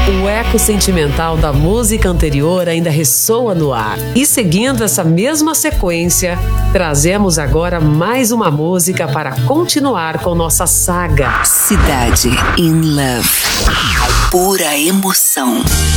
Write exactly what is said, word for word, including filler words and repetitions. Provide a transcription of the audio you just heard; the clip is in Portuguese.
O eco sentimental da música anterior ainda ressoa no ar. E seguindo essa mesma sequência, trazemos agora mais uma música para continuar com nossa saga. Cidade in Love. Pura emoção.